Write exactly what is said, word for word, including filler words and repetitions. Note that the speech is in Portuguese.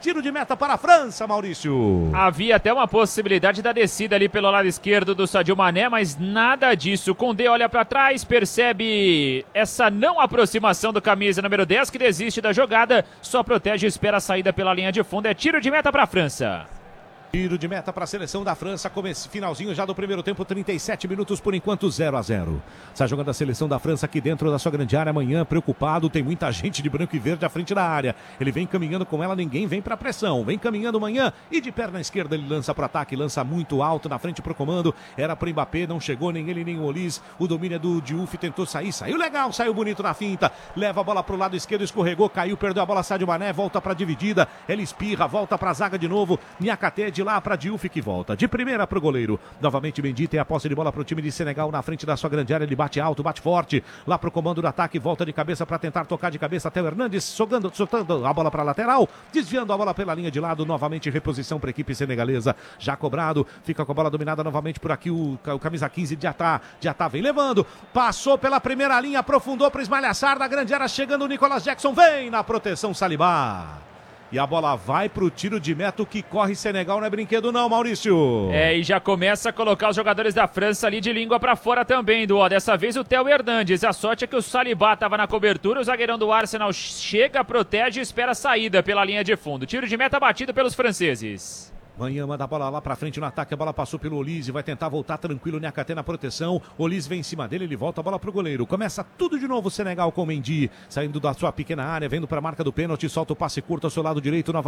tiro de meta para a França, Maurício. Havia até uma possibilidade da descida ali pelo lado esquerdo do Sadio Mané, mas nada disso. Condé olha para trás, percebe essa não aproximação do camisa número dez, que desiste da jogada, só protege e espera a saída pela linha de fundo. É tiro de meta para a França. Tiro de meta para a seleção da França, comece, finalzinho já do primeiro tempo, trinta e sete minutos por enquanto, zero a zero. Está jogando a seleção da França aqui dentro da sua grande área, amanhã preocupado, tem muita gente de branco e verde à frente da área. Ele vem caminhando com ela, ninguém vem para a pressão, vem caminhando amanhã e de perna esquerda ele lança para ataque, lança muito alto na frente para o comando, era para o Mbappé, não chegou nem ele nem o Olise, o domínio é do Diouf, tentou sair, saiu legal, saiu bonito na finta, leva a bola para o lado esquerdo, escorregou, caiu, perdeu a bola, Sadio Mané, volta para a dividida, ele espirra, volta para a zaga de novo, Niakhaté de lá para Diouf que volta, de primeira para o goleiro, novamente Mendy tem a posse de bola para o time de Senegal na frente da sua grande área, ele bate alto, bate forte, lá para o comando do ataque, volta de cabeça para tentar tocar de cabeça até o Hernandes, soltando, soltando a bola para a lateral, desviando a bola pela linha de lado, novamente reposição para a equipe senegalesa, já cobrado, fica com a bola dominada novamente por aqui o, o camisa quinze de Diatá, Diatá vem levando, passou pela primeira linha, aprofundou para Ismaïla Sarr da grande área, chegando o Nicolas Jackson, vem na proteção Saliba. E a bola vai pro tiro de meta, o que corre Senegal não é brinquedo não, Maurício. É, e já começa a colocar os jogadores da França ali de língua pra fora também, do ó. Dessa vez o Theo Hernandes. A sorte é que o Saliba tava na cobertura, o zagueirão do Arsenal chega, protege e espera a saída pela linha de fundo. Tiro de meta batido pelos franceses. Manhã manda a bola lá pra frente no ataque, a bola passou pelo Olise, vai tentar voltar tranquilo, Niakhaté na proteção, Olise vem em cima dele, ele volta a bola pro goleiro, começa tudo de novo o Senegal com o Mendy, saindo da sua pequena área, vendo pra marca do pênalti, solta o passe curto ao seu lado direito, novamente.